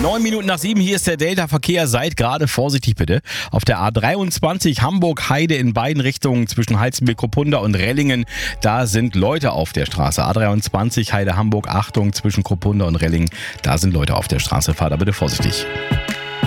9 Minuten nach 7, hier ist der Delta-Verkehr. Seid gerade vorsichtig bitte. Auf der A23 Hamburg-Heide in beiden Richtungen zwischen Halstenbek-Kopunda und Rellingen. Da sind Leute auf der Straße. A23 Heide-Hamburg, Achtung, zwischen Kopunda und Rellingen. Da sind Leute auf der Straße. Fahrt da bitte vorsichtig.